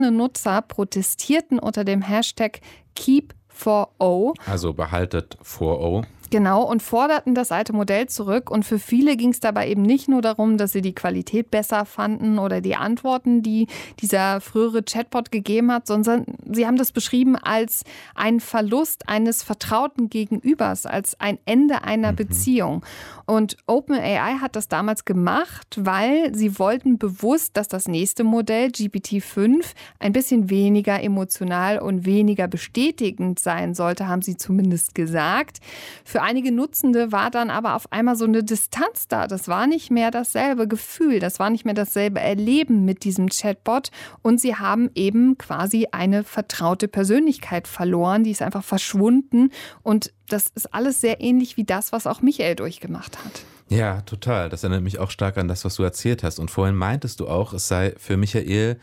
Nutzer protestierten unter dem Hashtag Keep4O. Also behaltet 4O. Genau, und forderten das alte Modell zurück. Und für viele ging es dabei eben nicht nur darum, dass sie die Qualität besser fanden oder die Antworten, die dieser frühere Chatbot gegeben hat, sondern sie haben das beschrieben als einen Verlust eines vertrauten Gegenübers, als ein Ende einer Beziehung. Und OpenAI hat das damals gemacht, weil sie wollten bewusst, dass das nächste Modell, GPT-5, ein bisschen weniger emotional und weniger bestätigend sein sollte, haben sie zumindest gesagt. Für einige Nutzende war dann aber auf einmal so eine Distanz da. Das war nicht mehr dasselbe Gefühl, das war nicht mehr dasselbe Erleben mit diesem Chatbot. Und sie haben eben quasi eine vertraute Persönlichkeit verloren, die ist einfach verschwunden. Und das ist alles sehr ähnlich wie das, was auch Michael durchgemacht hat. Ja, total. Das erinnert mich auch stark an das, was du erzählt hast. Und vorhin meintest du auch, es sei für Michael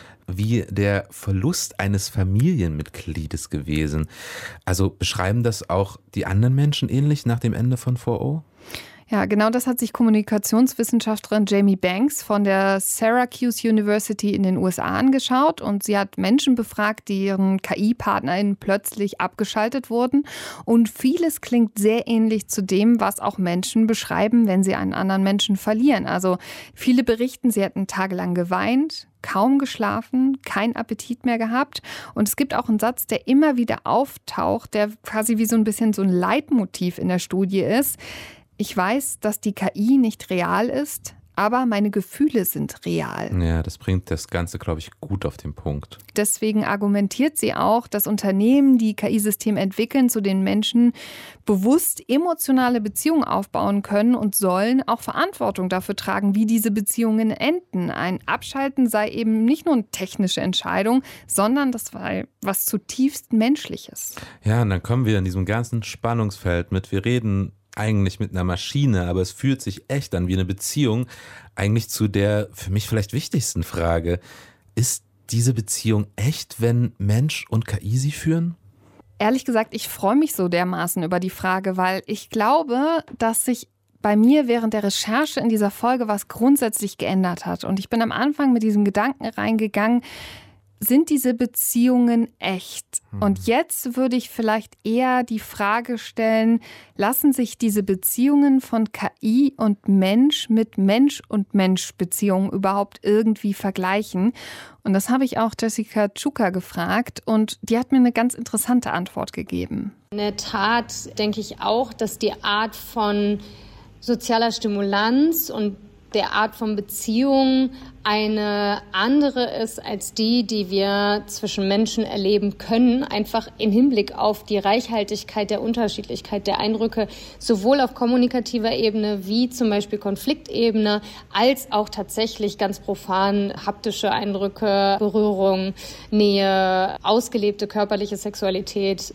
wie der Verlust eines Familienmitgliedes gewesen. Also beschreiben das auch die anderen Menschen ähnlich nach dem Ende von 4O? Ja, genau das hat sich Kommunikationswissenschaftlerin Jamie Banks von der Syracuse University in den USA angeschaut. Und sie hat Menschen befragt, deren KI-PartnerInnen plötzlich abgeschaltet wurden. Und vieles klingt sehr ähnlich zu dem, was auch Menschen beschreiben, wenn sie einen anderen Menschen verlieren. Also viele berichten, sie hätten tagelang geweint, kaum geschlafen, keinen Appetit mehr gehabt. Und es gibt auch einen Satz, der immer wieder auftaucht, der quasi wie so ein bisschen so ein Leitmotiv in der Studie ist. Ich weiß, dass die KI nicht real ist, aber meine Gefühle sind real. Ja, das bringt das Ganze, glaube ich, gut auf den Punkt. Deswegen argumentiert sie auch, dass Unternehmen, die KI-Systeme entwickeln, zu den Menschen bewusst emotionale Beziehungen aufbauen können und sollen auch Verantwortung dafür tragen, wie diese Beziehungen enden. Ein Abschalten sei eben nicht nur eine technische Entscheidung, sondern das war was zutiefst Menschliches. Ja, und dann kommen wir in diesem ganzen Spannungsfeld mit, wir reden eigentlich mit einer Maschine, aber es fühlt sich echt an wie eine Beziehung, eigentlich zu der für mich vielleicht wichtigsten Frage. Ist diese Beziehung echt, wenn Mensch und KI sie führen? Ehrlich gesagt, ich freue mich so dermaßen über die Frage, weil ich glaube, dass sich bei mir während der Recherche in dieser Folge was grundsätzlich geändert hat. Und ich bin am Anfang mit diesem Gedanken reingegangen, sind diese Beziehungen echt? Und jetzt würde ich vielleicht eher die Frage stellen, lassen sich diese Beziehungen von KI und Mensch mit Mensch und Mensch Beziehungen überhaupt irgendwie vergleichen? Und das habe ich auch Jessica Czuka gefragt und die hat mir eine ganz interessante Antwort gegeben. In der Tat denke ich auch, dass die Art von sozialer Stimulanz und der Art von Beziehung eine andere ist als die wir zwischen Menschen erleben können, einfach im Hinblick auf die Reichhaltigkeit der Unterschiedlichkeit der Eindrücke, sowohl auf kommunikativer Ebene wie zum Beispiel Konfliktebene, als auch tatsächlich ganz profan haptische Eindrücke, Berührung, Nähe, ausgelebte körperliche Sexualität.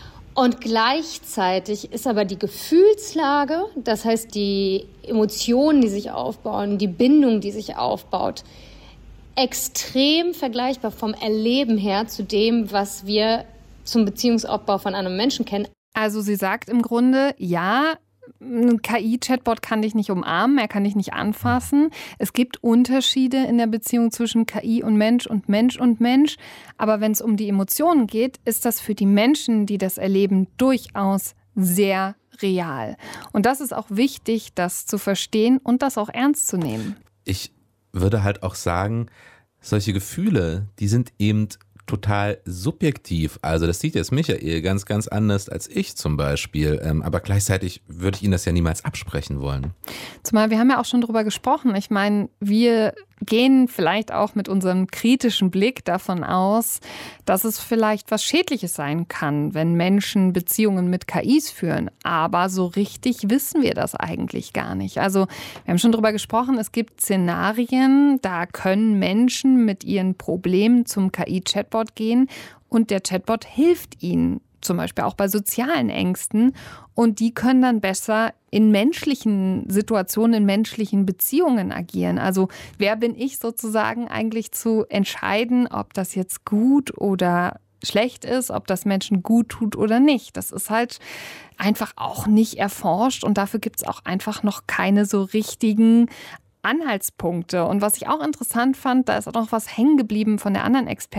Und gleichzeitig ist aber die Gefühlslage, das heißt die Emotionen, die sich aufbauen, die Bindung, die sich aufbaut, extrem vergleichbar vom Erleben her zu dem, was wir zum Beziehungsaufbau von einem Menschen kennen. Also sie sagt im Grunde, ja, ein KI-Chatbot kann dich nicht umarmen, er kann dich nicht anfassen. Es gibt Unterschiede in der Beziehung zwischen KI und Mensch und Mensch und Mensch. Aber wenn es um die Emotionen geht, ist das für die Menschen, die das erleben, durchaus sehr real. Und das ist auch wichtig, das zu verstehen und das auch ernst zu nehmen. Ich würde halt auch sagen, solche Gefühle, die sind eben total subjektiv. Also das sieht jetzt Michael ganz, ganz anders als ich zum Beispiel. Aber gleichzeitig würde ich Ihnen das ja niemals absprechen wollen. Zumal wir haben ja auch schon drüber gesprochen. Ich meine, wir gehen vielleicht auch mit unserem kritischen Blick davon aus, dass es vielleicht was Schädliches sein kann, wenn Menschen Beziehungen mit KIs führen. Aber so richtig wissen wir das eigentlich gar nicht. Also wir haben schon drüber gesprochen, es gibt Szenarien, da können Menschen mit ihren Problemen zum KI-Chatbot gehen und der Chatbot hilft ihnen. Zum Beispiel auch bei sozialen Ängsten. Und die können dann besser in menschlichen Situationen, in menschlichen Beziehungen agieren. Also wer bin ich sozusagen eigentlich zu entscheiden, ob das jetzt gut oder schlecht ist, ob das Menschen gut tut oder nicht. Das ist halt einfach auch nicht erforscht und dafür gibt es auch einfach noch keine so richtigen Anhaltspunkte. Und was ich auch interessant fand, da ist auch noch was hängen geblieben von der anderen Expertin.